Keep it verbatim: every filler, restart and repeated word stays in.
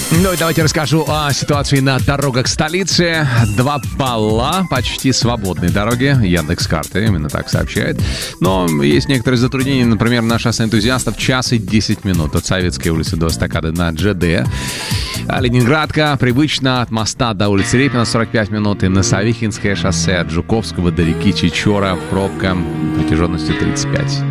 Ну и давайте расскажу о ситуации на дорогах столицы. Два балла, почти свободные дороги. Яндекс.Карты именно так сообщает. Но есть некоторые затруднения. Например, на шоссе Энтузиастов час и десять минут от Советской улицы до эстакады на ЖД. А Ленинградка привычно от моста до улицы Репина сорок пять минут. И на Савихинское шоссе от Жуковского до реки Чечора пробка протяженностью тридцать пять.